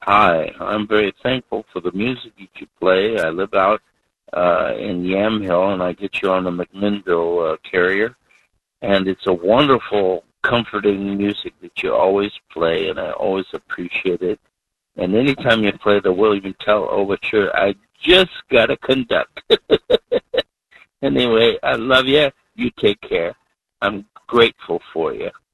Hi, I'm very thankful for the music that you play. I live out in Yamhill, and I get you on the McMinnville carrier, and it's a wonderful, comforting music that you always play, and I always appreciate it. And anytime you play the William Tell Overture, I just gotta conduct. Anyway, I love you. You take care. I'm grateful for you.